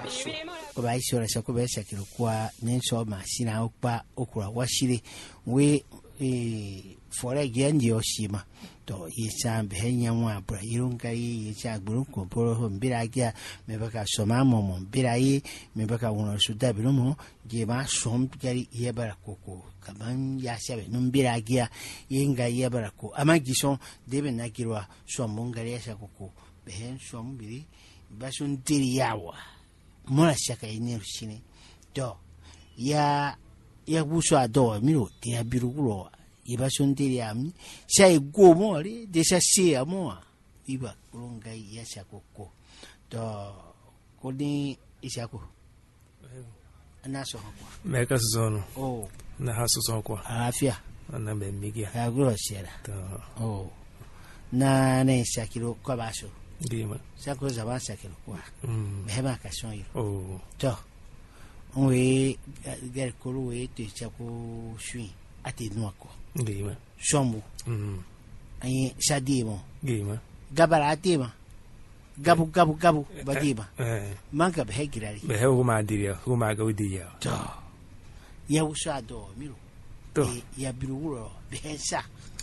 so ko ba isora sa ko be shakiro kwa nenso machine okpa okura washire we fora genje oshima to yisambe henyanwa abra irunga yi chagburu komporo ho mbiragia mebaka soma momo mbirayi mebaka wono sudabirumo je ma som gari yebara koko kaman ya shabe numbiragia yenga yebara ko amagison debe nakirwa somongari ya koko behen sombiri basun tiriyawa mona shaka ine shine to ya buso ado miro ya birugulo iba sondiri ami sai gomo ri de sa se amo iba longa ya sakoko to kodi isako anaso kwa meka zono na haso zo kwa afia na bembigia agro shera to na ne sakiro kwa baso dima sako za ba sakiro kwa mehema ka sonyo to we ger kolu we te chako shui ati nuako dima sombu ay sadimo dima gabara atima gabu badima manka be hegirari be hewu ma diria hu ma ga udiya to ya usado miro to ya biruuro be hensa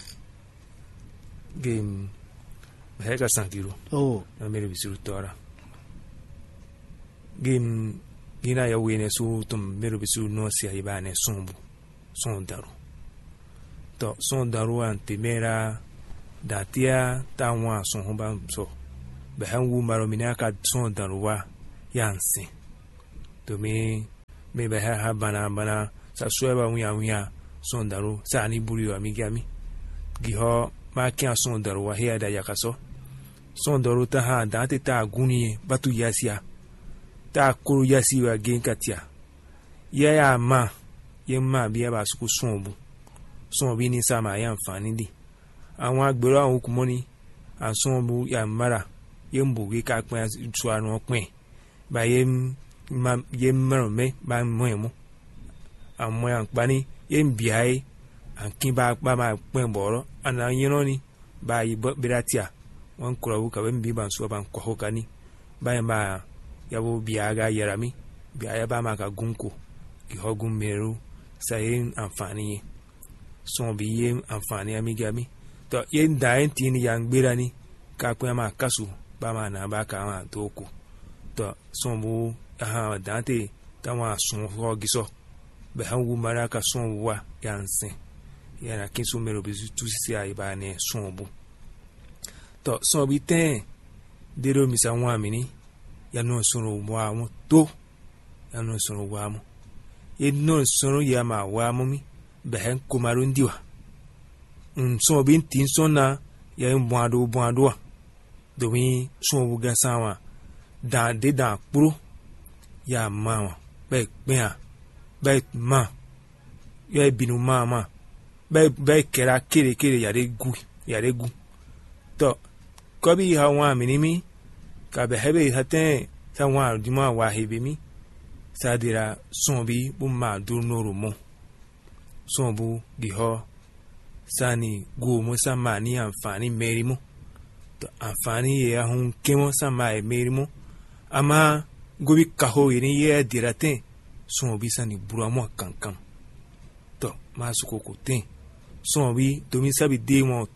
game be ga sankiro na mere bisuru tora game gina ya wene su tum mere bisuru no sia ibane sombu sondaru to sondaru antimera datia tawa son hoba so be hanwu maro minaka sondaru wa yansi to me be ha bana sa sueba unya sondaru sa ni buri wa migami giho ma kya sondaru wa he da yakaso sondaru ta ha date ta guni batu yasia ta kuru yasi wa genkatia ya ma yemma biya ba su ku sonbu ni sama ya amfani di àwọn agbèrò àwọn kumoni an sonbu ya mara yembu ge ka pin tu anu pin ba yemma me ba mo àwọn yan pani yembi ai an kin ba ma pin boro ana yino ni ba yi biratia won kurawu ka ben bi ban so ban ko hokani ba ma yabo biya ga yarami biya ya ba ma ka gunko ki hogun meru sayin amfani son biye amfani amigami to yen daen tin yang birani ka kwa ma kasu ba ma na ba ka ma toku to son bu aha dante tawa son ho giso be hanwu mara ka son wa yansin yana kinsu mero bizu tusi ai ba ne son bu to son bi ten dero mi sa wa mi ni ya no soro wa mu to ya no soro wa mu no soro ya ma wa mumi behen kumarundiwa so bin tin sona ya mwado domin so buga sawa da de da puro ya mawa be ma ya binu mama be kera kere ya de gu to ko bi ha wa minimi ka be hebe haten sa wa dima wa hebe mi sadira so bi bu ma du noro mo sombu giho sani gumo sama ni amfani merimo to amfani ya hun kemo sama e merimo ama gobi kaho yini ye dirate sombi sani buramo kankan to masuko koten sombi domi sabi demo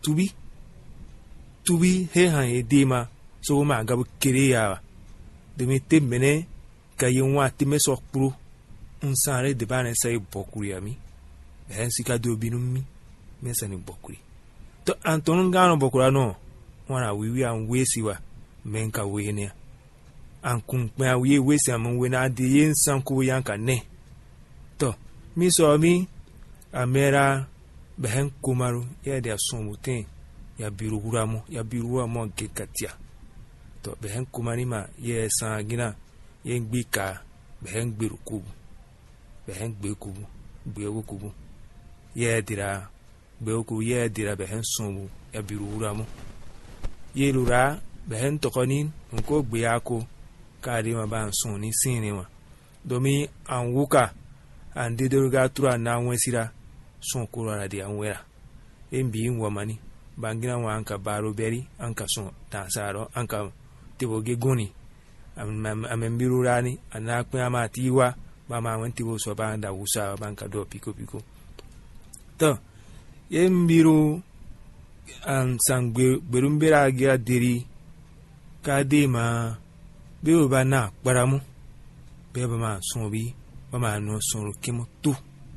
tubi he han e dema so ma gabu kere ya domi te mene kayinwa te meso pro unsare de bane sai bokuri ami sika do binumi mesa ni bokuri to antonun gano bokura no wana wiwi an wesiwa menka wenia an kun pa wi wesi am we na de yen sanku yanka ne to mi so mi amera behen kumaru ya de asomuten ya biruwamo gekatia to behen kumari ma ye sangina yen gbika behen gberukubu behen gbekubu gbewukubu ye dira beoku ye dira behen somu ya biruramu ye lura behen tokonin nko gbeako kadi ma ban son ni sinima domi anwuka ande deruga tura na wesira son kurara di anwera embi nwamani bangina wa anka baro beri anka son tansaro anka teboge goni amembiru rani anakpe ama tiwa mama wenti wo so banda usa banka do piko to yembiru an sangbe berumbera agia deri kadema be bana paramu be ba sonbi ba no sonro kemo tu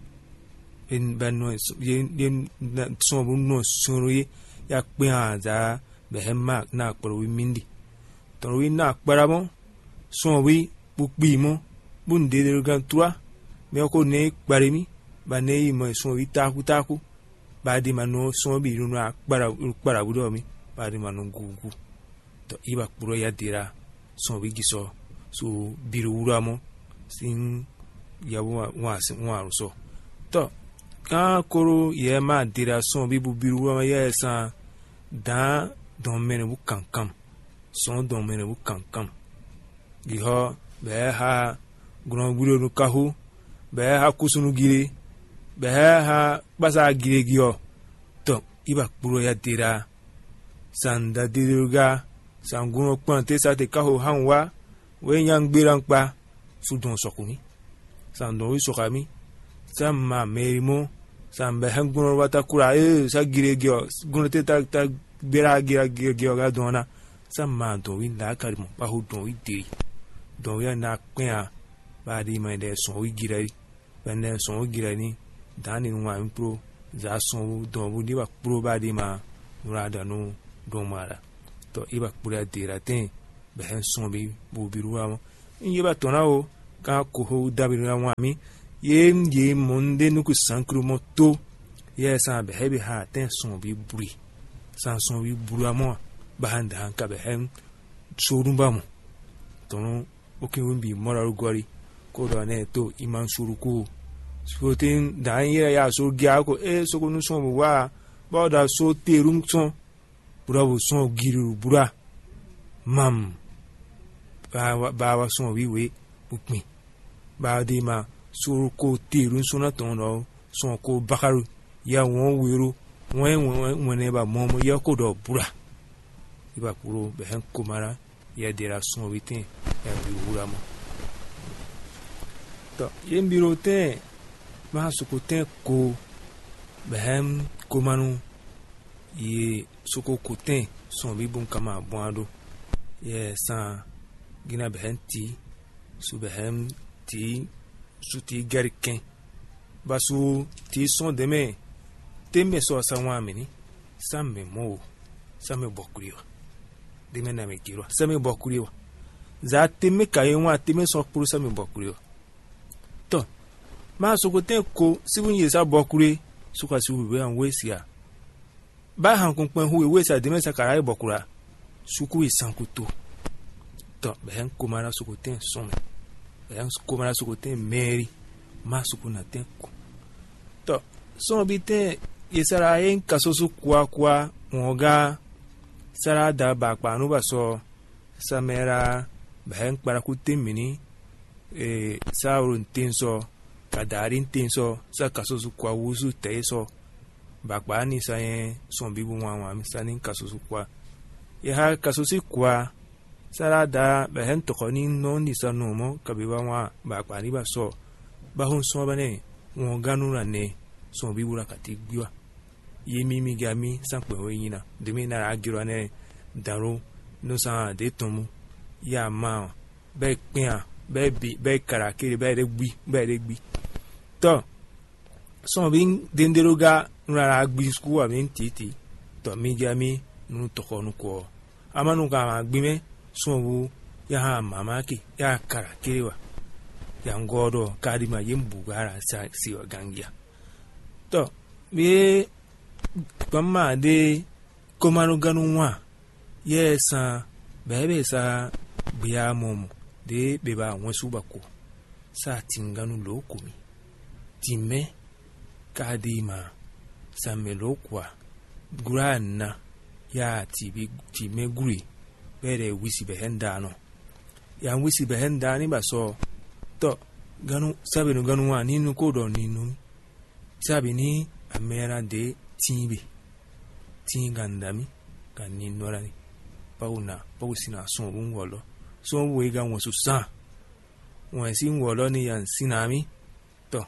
en banno yen sonbu no sonro ya pe aza behema na poro wi mindi to wi na paramu sonbi pupi mo bunde de gan tua me ko ne paremi ba ne mo sonbi taku ba di mano sonbi no para budo mi ba di mano gugu to iba puro ya dira sonbi giso so biruuramo sin yawo wa so to ka koro ye ma dira sonbi bu biruuramo ye sa da don mene bu kankam son don mene bu kankam gi ho be ha gron buro no kahu be ha kusunu gire be ha basa gire gio to iba puro ya dira sanda diruga sanguno kwante sa te kahu hanwa we nyang biranpa sudon sokumi sando wi sokami samma merimo sambe hanguno wata kura sa gire gio guno te ta bira gira gio ga dona samma do wi la karimo ba hu don wi diri don ya na kwa ba di mai de so wi gira bende so wi gira ni dani nwa impro za so don bu di ba pro ba di ma nurada no don mara to iba pura dira ten behen sonbi bu biruwa yeba tonao ka ko ho dabiru wa mi ye monde nuku sankru moto ye sa behebi ha ten sonbi buri san sonbi buru amo bahanda hanka behen sorumba mo tono oke wimbi moral gori ko do ne to iman suruku spotin dan ye ya so gya ko so ko nu sonbu wa ba da so terum son burabu son giru bura mam ba son wiwe upmi ba di ma suru ko tirun suna tono son ko bakaru ya won wiru won ne ba momo ya ko do bura iba puro be hen komara ya dira son witin ya bi bura mo to yembiro te ma su ko te ko be hen komanu ye soko koten son bi bun kama boado ye san gina behenti su behem ti su ti garken basu ti son deme teme so sanwa mini samme mo samme bokuriwa deme na me kiro samme bokuriwa za teme kayenwa teme so puru samme bokuriwa to ma soko ten ko sibun ye sa bokure suka si we an wesia ba han kun pen huwe we sa deme sa karai bokura suku isankuto to ben kumara suku ten some ben kumara suku ten meri ma suku na ten ko to so bi ten yesara yen kasosu kwa ngoga sara da ba pa no ba so samera ben para ku ten mini saurun ten so kadarin ten so sa kasosu kwa wusu te so bakpa ni sayen son bibu wa mi sanin kasusu kwa ya kasusi kwa sara da behen tokoni no ni sanu mo kabiba wa bakpa ni ba so ba hun so bane won ganu na ne son bibu la kati gwa yemi mi gami sanpe we yina de mi na agiro ne daro no sa de tomu ya ma be pin be bi be karakiri be de gbi to son bin denderoga nra gbi school wa min titi to mi jami nu toko nu ko amanu ka ma gbi me sonwu ya ha mama ki ya kara kirewa ya ngodo kadi ma yembu gara sa si wa gangia to mi kama de komanu ganu wa yesa bebe sa biya momo de beba wonsu bako sa tinganu lokumi time kadima samelo kwa grana ya time guri bere wisi behenda no ya wisi behenda ni baso to ganu sabe no ganu wa ni nu kodo ni nu sabe ni amera de timbi tingandami kanni norani pauna pausina son wolo son we ga won su san won si ngolo ni yan sinami to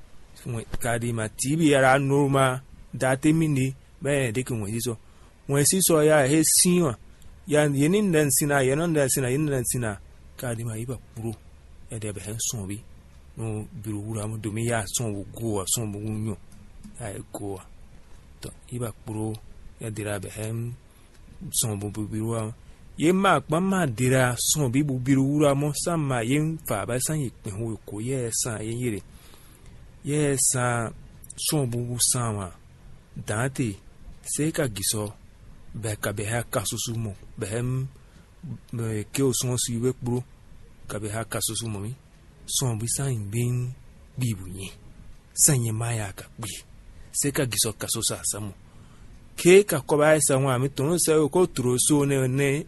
ka di ma tibi ara norma date mini be de kun won si so ya he sin ya yenin dan sina yenon dan sina yin dan sina ka di ma iba puro e de be hen son bi no biru wura mo do mi ya son wo go son bo nyo ya go to iba puro ya dira be hen son bo biru ye ma pa ma dira son bi bu biru wura mo sama yin fa ba san yi pin ho ko ye san yin yire ye san son bu sama date se ka giso be ka be ha kasusu mo be hem ke o son si we puro ka be ha kasusu mo mi son bi san bin bibu ni san ye maya ka bi se ka giso kasusa samu ke ka ko ba sa wa mi tonu se ko tro so ne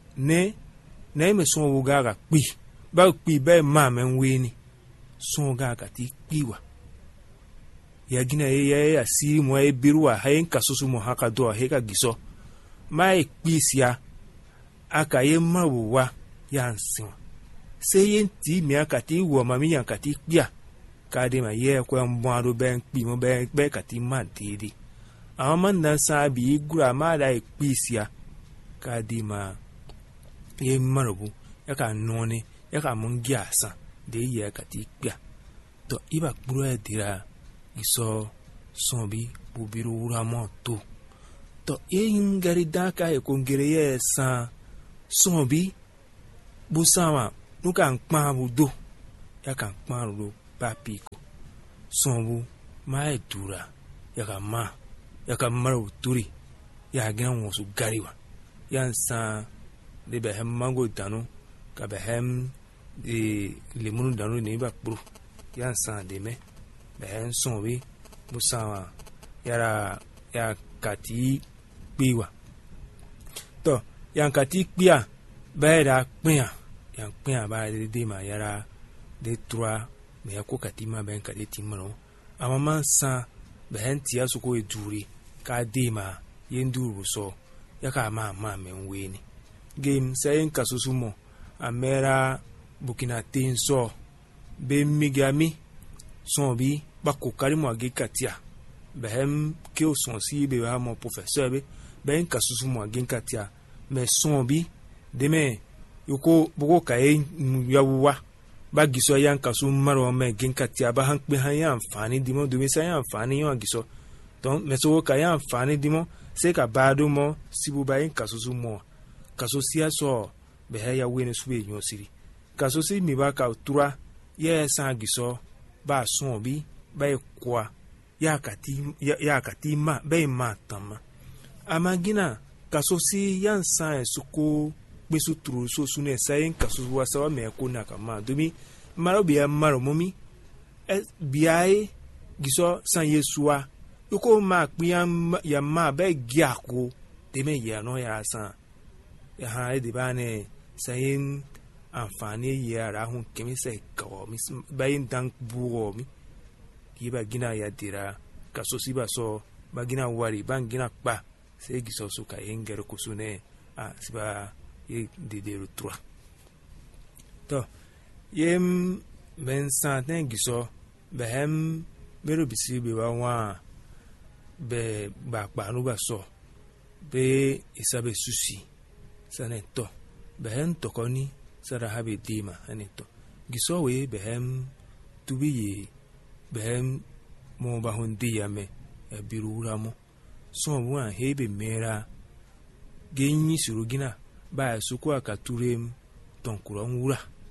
me son wo ga pi ba pi be ma men we ni son ga ka ti pi wa ya gina ya si mo e biru wa ha en kasusu mo ha ka do he ka giso mai pi sia aka ye ma wo wa ya nsin se yen ti mi aka ti wo ma mi yan ka ti pia ka de ma ye ko mbo aro ben pi mo be ka ti ma dede àwọn man dan sa bi gura ma da ipisia ka di ma ye marubu ya ka noni ya ka mungi asa de ye ka ti pia to iba kpuro e dira iso son bi bu biru wura mo to ye ngari da ka e kongere ye sa son bi bu sama nu kan pa bu do ya kan pa ro pa piko son bu ma e dura ya ka ma ya ka maro turi ya gina wosu gariwa yan sa de behem mango danu ka behem de limunu danu ne ba puru yan sa de me behem son wi musawa yara ya kati piwa to yan kati pia ba da pia yan pia ba de ma yara de trois me ko kati ma ben ka de timano amama sa behem tia su ko eduri ka dima yenduru so ya ka ma men weni game sayin kasusumo amera Burkina Tinso be migami son bi ba ko karimo age katia behem ke o son si be ha mon professeur be ben kasusumo age katia me son bi deme yoko boko kai yawa ba giso yan kasum maro me gen katia ba han pe han yan fani dimo do mi sayan fani yan giso donc meso ka ya amfani dimo se ka bado mo sibu ba yin kasusu mo kasusia so be ya wene sube nyo siri kasusi mi ba ka tura ye san giso ba son bi ba kwa ya kati ma be ma tama amagina kasusi yan san suko besu turu so sune sayin kasusu wa sawa me ko na kama domi maro biya maro momi biae giso san yesua yuko ma kpiam ya ma be giako teme ya no ya san ya ha de bane sayin amfani ya ra hun kemi se ko mi bayin dan buo mi kiba gina ya dira kaso siba so ba gina wari ban gina pa se giso so ka engere kusune siba ye de rutra to yem ben santen giso behem bero bisi be wa be ba pa no ba so be isabe susi saneto behem tokoni sara habe dima aneto giso we behem tubiye behem mo ba hundi yame e birura mo so wa hebe mera genyi surugina ba suku akaturem tonkuron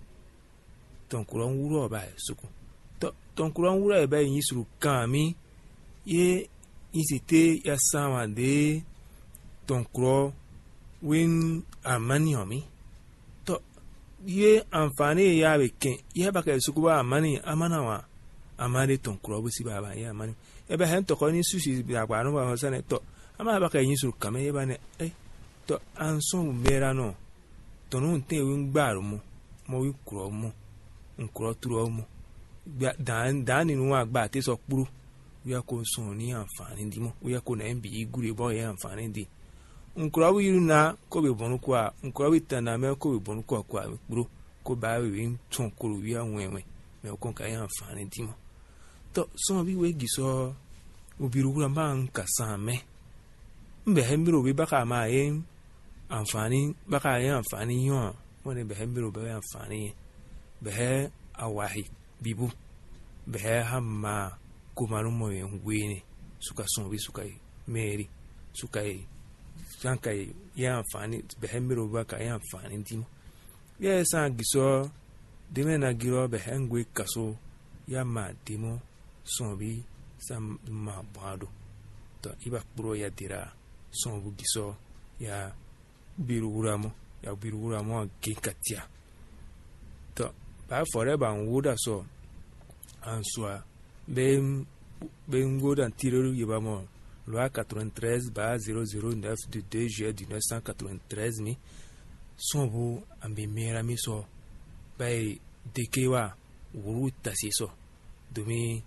wura ba suku tonkuron wura e ba yin suru kami ye isite ya sama de tonkuro win amani omi to ye amfani ya beken ye ba ka suku ba amani amana wa amade tonkuro bo si ba ya amani e ba hen to ko ni sushi bi agba no ba ho sane to ama ba ka yin suru kame ye ba ne to anson mera no to no nte win gbaru mo wi kuro mo nkuro turo mo dan ni nu agba te so puru wi ko son ni àǹfààní di mo wi ko na mbi igure bo ye àǹfààní di nkuro wi na ko be bonu kwa nkuro wi tan na me ko be bonu kwa puru ko ba we ton ko wi anwenwe me ko ka yan àǹfààní dimo to so bi we giso obiru kura ma nka same mbe hembiro bi baka ma yin àǹfààní baka yan àǹfààní yo woni be hembiro be àǹfààní be he awahi bibu be he hamma kumaru mo yen wini suka son bi suka meri suka sankai yan àǹfààní be hembiro baka yan àǹfààní dimo ye san giso deme na giro be hengwe kaso ya ma dimo son bi sam ma bado to iba pro ya dira son bu giso ya biruramo ke katia to ba forever an woda so answa ben ngoda tireru yeba mo loi 93 ba 009 du 2 juillet 1993 mi son bu ambe mera mi so bay dekewa wuru tasiso domi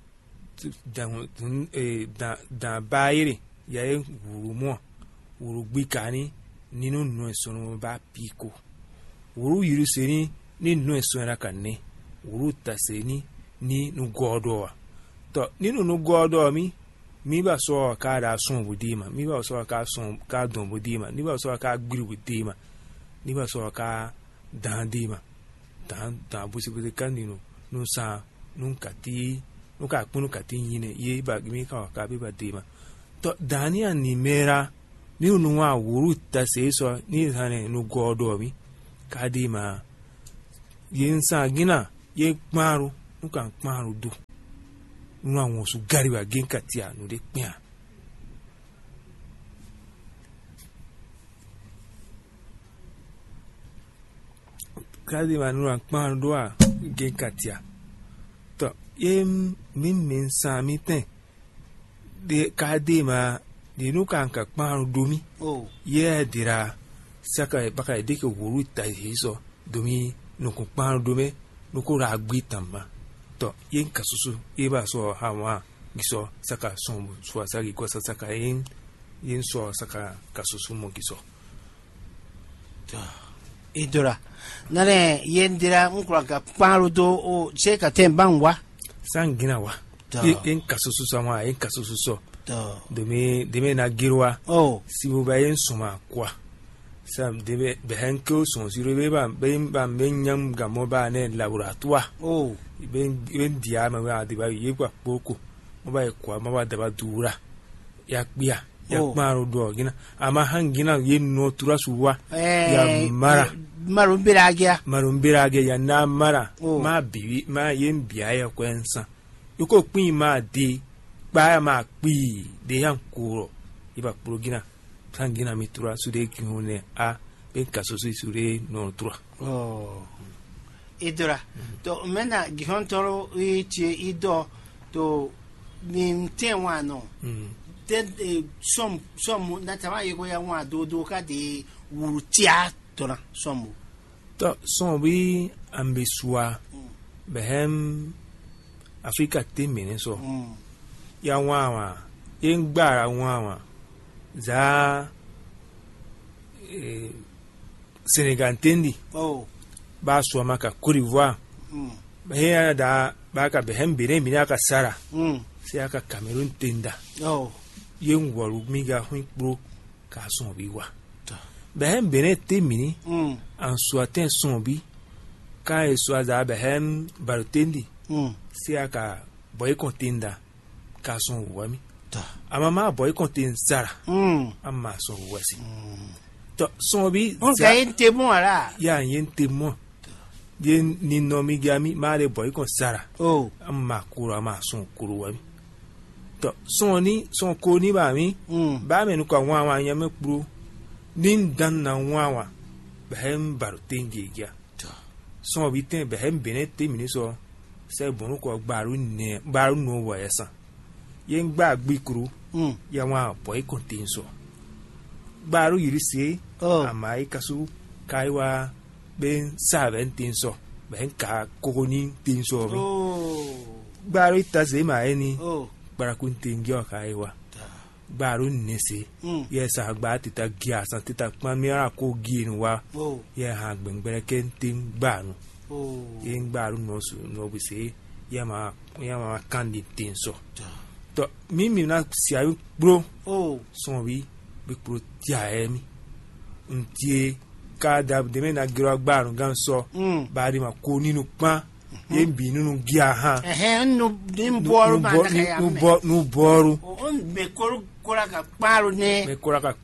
dan bayire yaye wuru mo wuru gbikani nínú nu esono ba piko wuru yiru seni ni nu esona kanne wuru taseni ni nu godo to nínú nu godo mi ba so ka da sun budima mi ba so ka sun ka don budima ni ba so ka gbiru budima ni ba so ka dan dima dan busi kan nínú nu sa nu kati nu ka kunu kati yine ye ba mi ka be ba dima to dania ni mera ni unu wa wuru taseso ni hane nu godo mi kadima yin sa gina ye kmaru nu kan kmaru do nu awon su gari wa gen katia nu de pia kadima nu kan kmaru do a gen katia to ye min sa mi ten de kadima di nu kan ka kparu domi ye dira saka baka de ke wuru ta hiso domi nu ko kparu dome nu ko ra gbi tamba to yen kasusu e ba so hawa giso saka sombu so saka ko saka yen so saka kasusu mo giso to idora nale yen dira nkura ka kparu do o se ka tembanwa sangina wa yen kasusu sama yen kasusu so deme na girwa si bu bayen suma kwa sam deme behenko son si rebe ba menyam gamo ba ne laboratoire ben dia ma ba de ba ye kwa poko mo ba kwa ma ba da ba dura ya kpia ya kmaru do gina ama hangina ye no tura suwa ya marumbiragia ya na mara ma biwi ma yen bia ya kwensa yuko pin ma de ba ma kpi de yan kuro iba progina sangina mitura sude kihune a ben kasosi sure no tura idora to mena gihontoro itie ido to nim tenwa no den som na tama yego ya wa do ka de wurutia to na som to som bi ambesua behem Africa temene so ya wawa yen gbara wawa za Senegal tendi ba so maka Côte d'Ivoire he da ba ka behem bire mi aka sara si aka Cameroon tenda yen waru miga hu pro ka so bi wa behem bene temini en soitin son bi ka e so za behem barutendi si aka boy contenda ka son wami ama ma boy contin sara ama son wasi to son bi on ka yente mo ara ya yente mo ye ni no mi gami ma le boy kon sara ama kura ma son kuru wami to son ni son ko ni ba mi ba me nu ka wa nya me pro nin dan na wa behem barutengi ya son bi ten behem benete mi so se bonu ko gbaru no wa yesa yen gba gbikuru ya wa boy contin so gbaru yiri se amai kasu kaiwa ben 17 so ben ka kokoni tin so bi gbaru ita se ma eni gbara kuntin gyo kaiwa gbaru nese ye sa gba tita gia san tita pamira ko gi wa ye ha gbengbere kentin gbanu ye gbaru no su no bi se ye ma candidatin so to mi na si ayu bro so bi pro tia emi ntie ka da de me na gro gbaru gan so ba di ma ko ninu pan ye bi ninu gia ha no dim boru ba ta ya no boru me kora ka paru ne me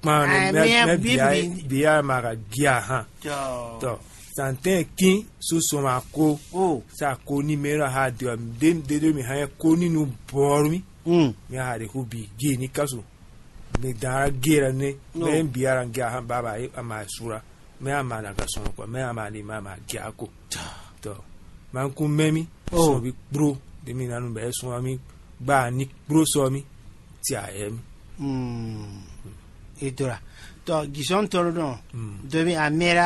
biya ma ga gia ha to santen kin so ma ko sa ko ni mera ha de mi ha ko ni no boru mi ha de ko bi gi ni kaso me dara gera ne me biya ran gia ha baba ama sura me ama na ga so ko me ama ni mama gia ko to man ku memi so bi bro de mi nanu be so mi gba ni bro so mi ti ayemi edora to gison toro no de mi amera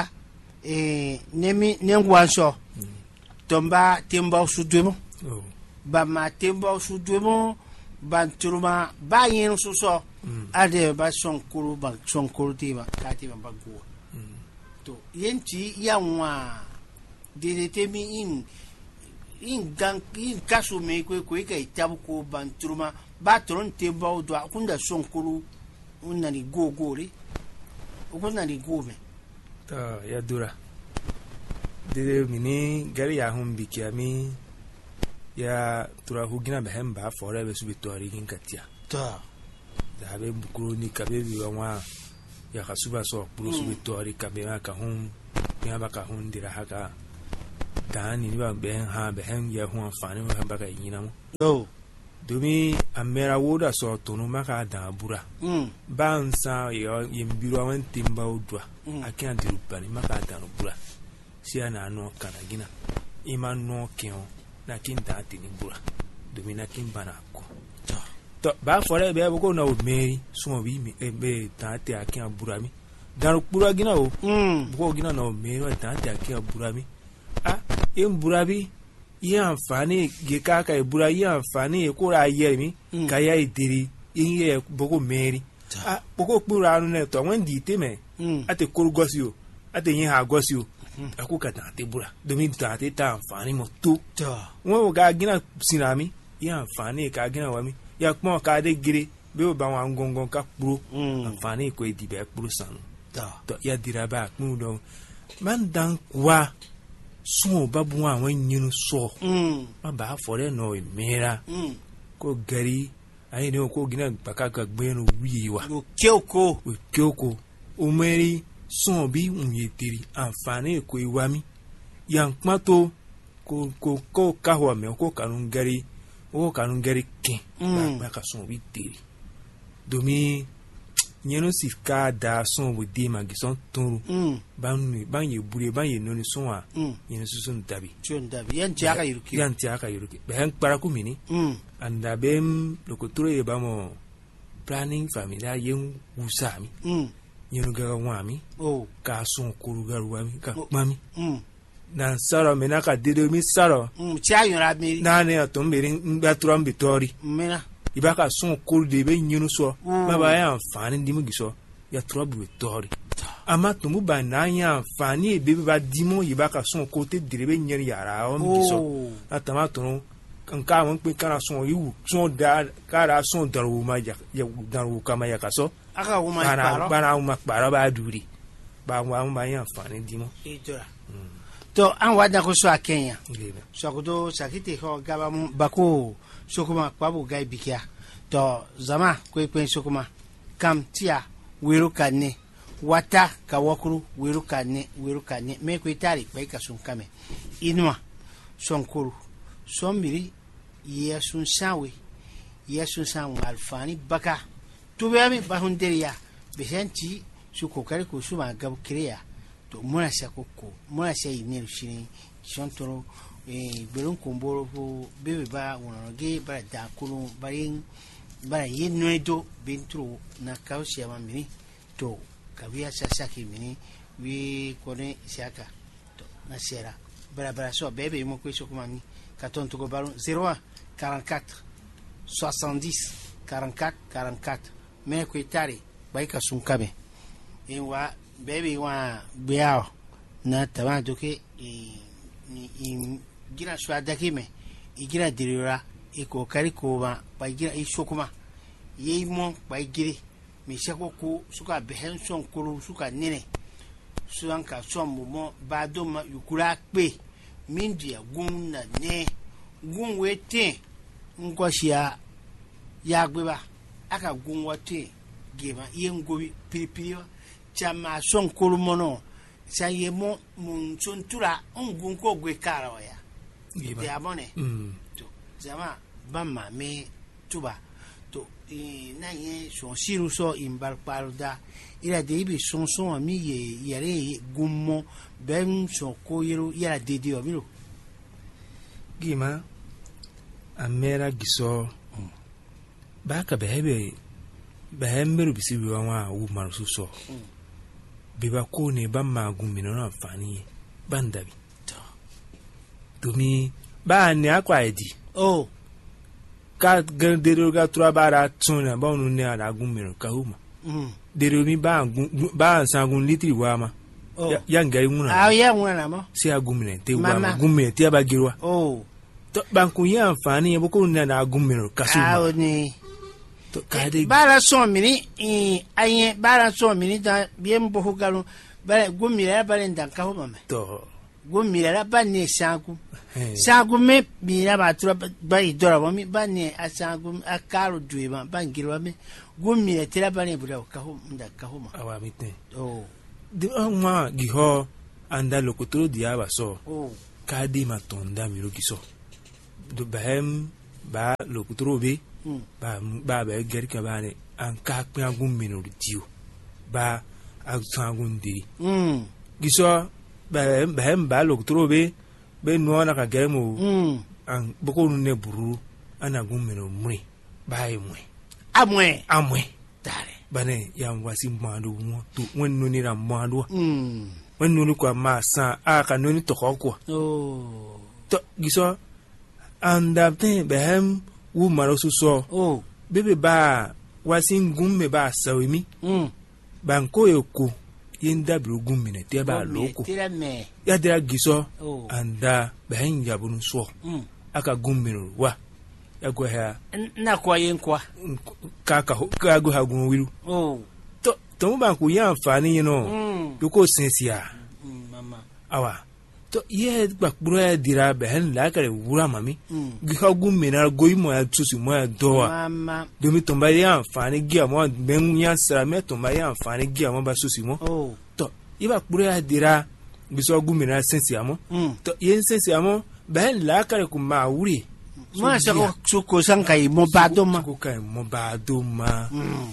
nemi nengwanso tomba temba sudwemo ba ma temba sudwemo banturuma ba yin so ade ba sonkuru ti ba kati ba go to yenti yanwa de temi in kaso me ko ka itabu ko banturuma ba tron temba o do akunda sonkuru unani gogori ukunda ni gome ta ya dura de mini gari ya hum bikiami ya tura hugina behem ba fore be subitori kin katia ta da be bukuru ni kabe bi wa ya kasuba so buru subitori kabe ka hum ya ba ka hum dira haka dani ni ba ben ha behem ya hu afani wa ba ka yina mo domi amera woda so tonu maka da bura bansa yo yimbiro wan timba odwa akia dirupani maka da no bura sia na no kana gina imano kion na kinda tini bura domi na kimbana ko to ba fore be ko na o meri so bi mi be ta te akia bura mi daru bura gina o ko gina na o meri ta te akia bura mi bura bi ye àǹfààní ge kaka ebura ye àǹfààní ko ra yermi kaya idiri ye boko meri boko pura anu ne to wen di teme ate korugosi o ate yin ha gosi o akuka ta te bura domi ta te ta àǹfààní mo to won ga gina sinami ye àǹfààní ka gina wa mi ya pon ka de gire be o ba wan gongon ka puro àǹfààní ko idibe puro sanu to ya diraba kun do man dan kwa so babu àwọn nyinu so ma ba fore no mera ko gari ayi ne ko gina bakaka gbenu wiwa kyoko o meri so bi unyetiri àǹfààní ko iwami yan pato ko kahwa me ko kanun gari kin ba ka so bi tiri domi nyeno sifka da son bu de magison turu ban ye bure ban ye noni son wa nyeno susun dabi yan tiaka yuruki be han para ku mini anda bem lokoturo ye bamo planning familia yen usami nyeno ga wami ka son kuru garuami ka mami na saro mena ka dedo mi saro ti ayora mi na ne atombere ngbaturo mbitori mena ibaka son kuru de be nyinu so ma ba ya àǹfààní dimu giso ya trouble tori ama tumu ba na ya àǹfààní e be ba dimo ibaka son ko te direbe nyeri yara o giso atama tunu nka won pe kana son yiwu son da kara son daru ma ya daru kama ya kaso aka wo ma paro bana wo ma paro ba duri ba wa ma ya àǹfààní dimo ejora to an wada ko so akenya so ko do sakite ko gaba mu bako sokuma kwabu gai bikia to zama kwe sokuma kam tia wiru kanne wata ka wakuru wiru kanne me kwe tari kwe ka sun kame inwa sonkuru sombiri yesun sawe alfani baka tubemi bahunderia besenti su kokari ko su ma gab kriya to muna sakoko muna sai ne shini shontoro belon komboro fo bebe ba wonoge bara da kulu bara yenoedo bentro na kausia mamini to kabia sasa kimini wi kone siaka to na sera bara so bebe mo kweso kumani katon to go baron 01 44 70 44 44 me kwetari bai ka sun kabe wa baby wa biao na tawa doke in gina shwa dake me igira dirira iko kari ko ba gira ishokuma yimo bai gire mi shako ko suka behen son kuru suka nene suanka son mo ba do ma yukura pe mindia gun na ne gun wete ngoshia ya gbeba aka gun wate gema yengobi piripiri chama son kuru mono sa yemo mun chontura ngun ko gwe kara ya de abone to zama bamma me tuba to na ye son siru so imbar parda ila de ibi son ami ye yare gummo ben son ko yero yara de dio miro gima amera giso baka behebe behemberu bisi biwa wu marusu so biba ko ne bamma gumino na amfani bandabi domi ba ne akwa edi ka dero ga tura bara tuna ba onu ne ala gumiro ka huma dero mi ba sangun litri wa ma ya ngai nguna ya nguna na mo si agumine te wa ma gumine te ba girwa to banku ya amfani bo ko ne na gumiro ka suma ni to kade bara so mini aye bara so mini da bien bo hugalo bara gumira bara ndan ka huma me to gumira ba ne sangu sangu me mira ba tura ba idora ba mi ba ne asangu akaro duima ba ngirwa me gumira tira ba ne bura ka huma nda ka huma awa mite de onwa giho anda lokotoro dia ba so kade matonda miro giso do bahem ba lokotoro be ba gerka ba ne an ka kpin gumino dio ba asangu ndi giso bahem ba lokotoro be no na ka geremo an boko ne buru ana gumino mwe ba mwe amwe dare bane ya wasi mwandu mo to wonno ni ram mwandu wonno ni kwa ma san aka no ni to ko to giso anda te behem wu marosu so bebe ba wasi ngumme ba sawimi banko yoko yenda bru gummine te ba loko ya dira giso anda behem yabunu so aka gummino wa ya go ha na kwa yenkwa ka go ha gun wiru to mo banku ya amfani yin no yoko sensia mama awa to ye gbapuro ya dira behen la kare wura mami gi ha gun me na go imo ya tusu mo ya dowa mama do mi tomba ya amfani gi amo ben ya sra me tomba ya amfani gi amo ba susi mo to ye gbapuro ya dira biso gun me na sensia mo to ye sensia mo behen la kare ku ma wuri ma suko sankai mo badoma ko kai mo badoma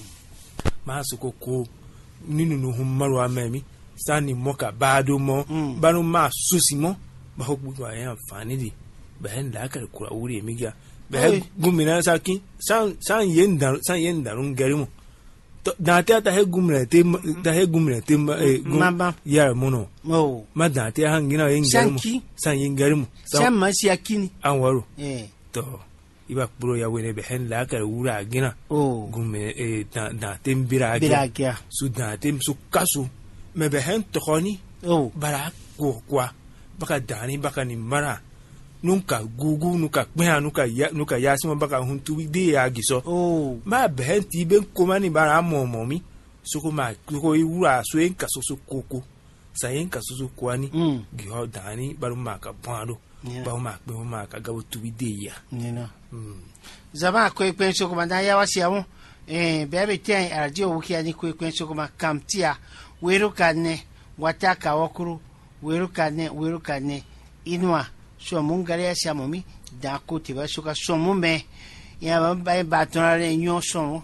ma suko ko ninu no humaru amemi sani moka badomo banu ma susimo ba hokbu ya amfani di behen da aka kura wuri emiga behen gumina saki san yenda run garimo to da ta he gumina te mama ya mono ma da ta hangina yen garimo san yen garimo san ma si akini anwaro to iba bro ya wene behen la ka wura gina gume da tembira agia su da tem su kasu me behen to khoni bara ko kwa baka dani baka ni mara nunka gugu nuka kpea nuka yasima baka huntu de ya giso ma behen ti ben komani bara momomi suko ma ko wura so en kaso su koko sayen kaso su kwani giho dani baru maka pando ba ma ka gabo tu bideya nina zama ko penso ko manda ya wasi awu bebe ten radio wuki ani ko penso ko ma kamtia weru kanne wataka wakuru weru kanne inwa so mungare ya shamomi da ko te ba so ka so mu me ya ba tonare nyo so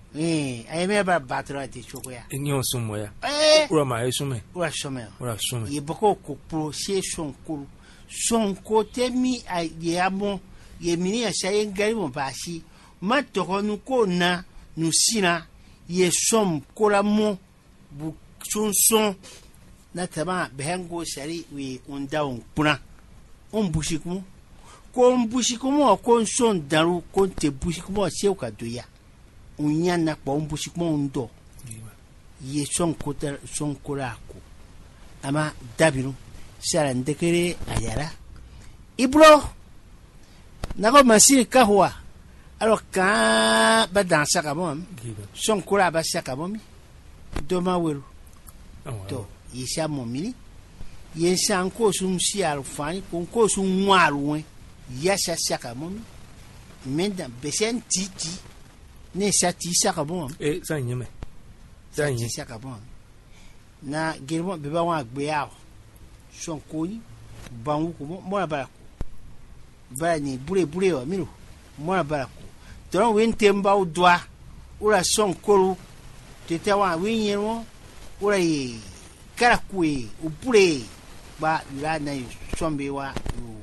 ayi me ba batura te choko ya nyo so mo ya ura ma yeso me ura so me ye boko ko pro se son kuru son kote mi a ye amo ye mini a shaye ngari mo bashi ma to nu ko na nu sina ye som kola mo bu son na tama behengo shari we unda on puna on bushikumo ko on bushikumo ko son daru ko te bushikumo se ka doya unyana kwa umbushikmo undo ye sonkorako ama dabiru sara ndekere ayara ibro nako masiri kahwa alors ka ba dansa ka bom sonkora ba saka bomi doma weru to yesha momini yesha nko sum siar fani ko sum waru yesha saka momi menda besen titi ne sati saka bom sanyeme saka bom na germo be ba wa gbe yawo sonkoni banwu ko mo na bara ko bara ni bure o miro mo na bara ko don win temba udwa ura sonkoro tete wa winyero ura yi karakwe upure ba yurana sombe wa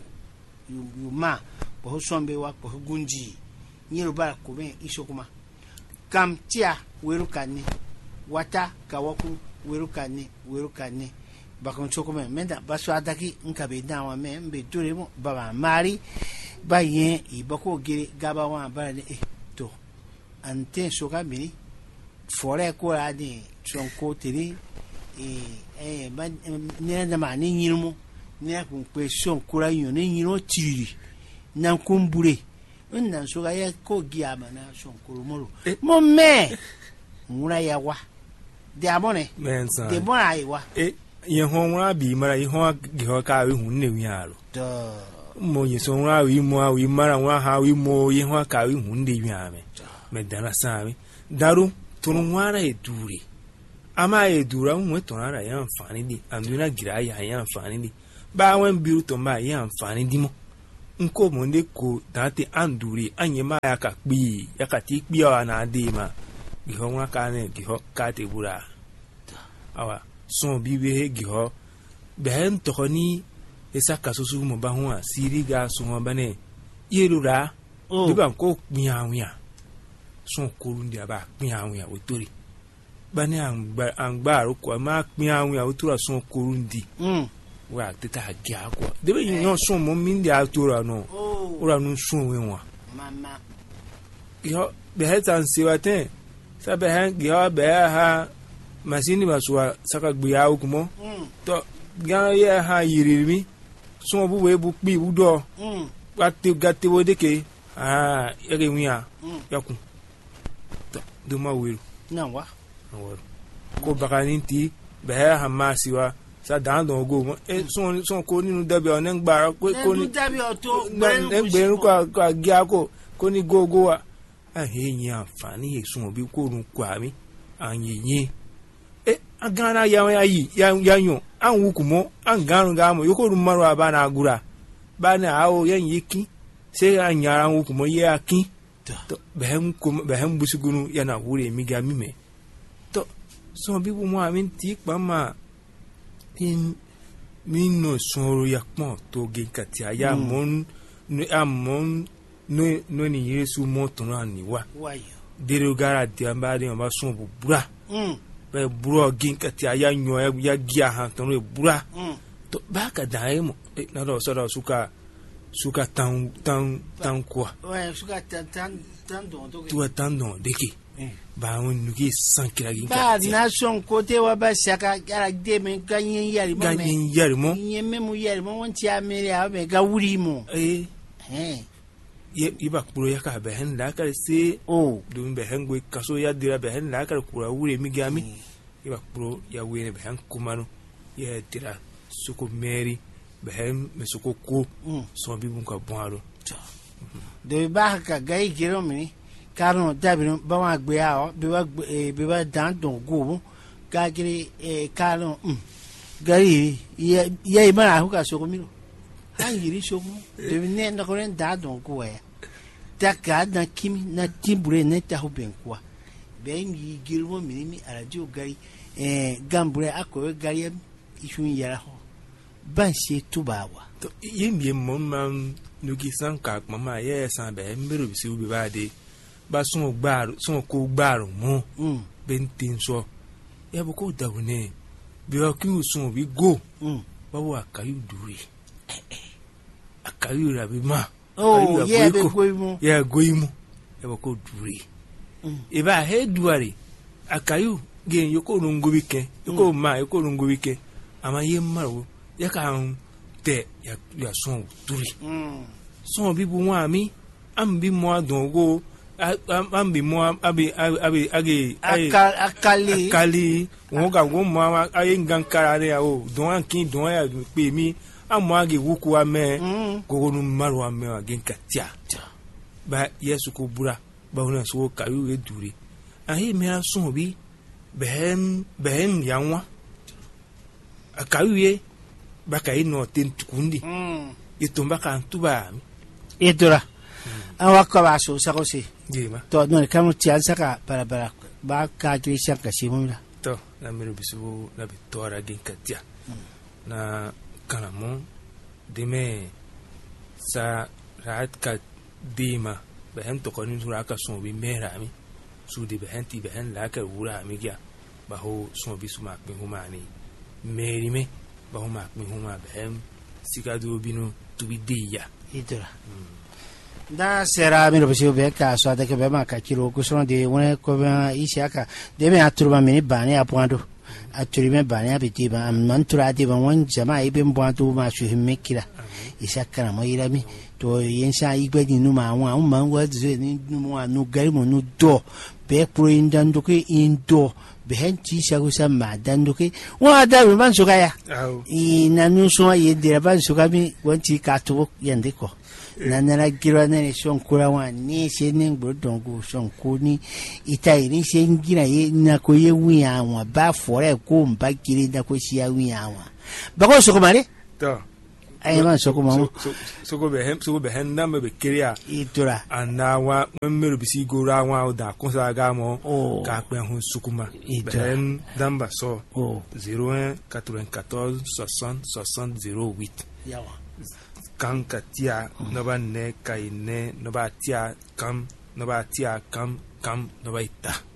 yu ma bo sombe wa ko gunji nyiro bara ko be isokuma kam tia weru kanni wata kawaku weru kanni bakon chokome menda baso adaki nkabe dawa me mbe dure mo baba mari ba yen ibako gere gaba wa ba ne to ante soka mini fore ko ani sonko tiri ba ne na ma ni nyirmo ne kun pe sonko ra yon ni nyiro tiri na kumbure nna soka ya ko giama na sonko moro mo me ngura ya wa de amone de bona iwa ye honwa bi mara ye honwa giho ka we hun ne wi aro to mo ye so nwa wi mo wi mara nwa ha wi mo ye honwa ka we hun de wi ame me dana sami daru tunu nwara edure ama edura nwe tonara ya amfani di anduna gira ya amfani di ba wen biru to ma ya amfani di mo nko mo nde ko date andure anye ma ya ka ti kpi o na de ma giho nwa ka ne giho ka te bura awa son bibe giho behen tokoni esa kasusu mo ba ho asiri ga so ho bane yerura diba ko kpiawia son korundi aba kpiawia otori bane angba ko ma kpiawia otura son korundi wa teta gia ko debe yin son mo mindi atora no ora nu son we wa mama yo behe tan siwaten sa behe giho be ha masini baswa saka gbiya okumo to gan ye ha yirimi so bu we bu pi udo gate wo deke ere wiya yakun to do ma weru na wa ko bakani ti be ha masiwa sa dan don go mo son ko ninu dabe on ngba ko ni dabe o to ngbe ko agia ko ni gogo wa he yin àǹfààní esun bi ko run kwa mi anyin agana yanyo anwukumo angaru gamo yoko rumaru abana agura bana awo yan yiki se anyara anwukumo ye akin to behem busigunu yana hure miga mime to so bi mo amin ti pama tin minno soro yakpon to ge kati aya mon no ni yesu mo tonu aniwa derogara diamba de ma so bubura be buro ginkati aya nyo ya gia han ton re bura to ba ka dai mo na do so do suka tan kwa suka tan don to tu tan don deki ba won nuki sankira ginkati ba nation côté wa ba saka gara de men ganyen yari mo nyemme mu yari mo won ti amere a be ga wuri mo iba kuro ya ka behen da ka se dum behen go kaso ya dira behen da ka kura wure mi gami iba kuro ya were behen kumano ya dira suko meri behen me suko ko so bi bun ka bonaro de ba ka gai gero mi karon dabi ba wa gbe a be ba dan don go ga giri karon gari ya ibara hu ka so ko mi angiri shoku de ne na ko da don ko ya taka na kimi na timbure ne ta hu ben kwa be ngi girwo minimi arajo gari gambure akowe gari ishun yara ho ban se tubawa to yimye momman nugi sanka mama ye san be mbero bisi ubi ba de ba son ko gbaro mo bentin so ya bu ko dawune bi o ki usun bi go ba wo akayu dure akayu rabi ma yeah be goimu ya goimu e ba ko dure eba he duare akayu gen yoko rungu wike yoko ma yoko rungu wike ama ye maru ya ka te ya son turi son bi bu wa mi am bi mo adongo am bi mo abi akali won ga won mo aye ngan karare ya o don an kin don ya pe mi am age wuku ame ko nu maru ame again katia ba yesu ko bura ba wona so kayu eduri ahi me asun bi behen yanwa akayu ye ba kai no tin tukundi itumba kan tuba edura awaka ba so sa ko si jema to no kam tian saka para ba ka ji shaka si mumla to na mero bisu na bitora gen katia na kanamo deme sa raat ka dima behen to konin sura ka son bi mera mi su de behen la ka wura mi gya ba ho son bi su ma pe huma ni meri me ba huma pe huma behen sikadu binu tu bi deya idura da sera mi bisu be ka so da ke be ma ka kiro ku so de wona ko ba ishaka de me aturba mi bani apwando aturime bani abiti ba man turade ba won jama'a ibn bwanto ma shu himmekira ishaka na mo irami to yensa igbe ni nu ma won ma wa ze ni nu mo anu gari mo nu do be pro indando ke indo be henti shago sa ma dando ke wa da mi ban suka ya ina nu so ye de ban suka mi won ti ka to yende ko na gira ne son kura wa ni se ni gbodongo son ko ni ita irin se ngira ye na ko ye wi awon ba fore ko mba kiri da ko si awi awon ba ko so ko mare to ai man so ko mamo so ko be hen na me be kiria itura anda wa meru bisi go ra wa da ko sa ga mo ka pe hun sukuma ben damba so 01 94 60 60 08 yawa kan katia no ba ne kai ne no ba tia kam no ba tia kam no ba ita